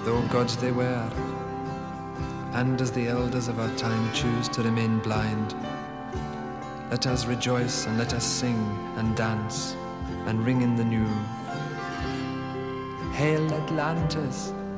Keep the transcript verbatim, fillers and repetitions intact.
though gods they were. And as the elders of our time choose to remain blind, let us rejoice and let us sing and dance and ring in the new. Hail Atlantis!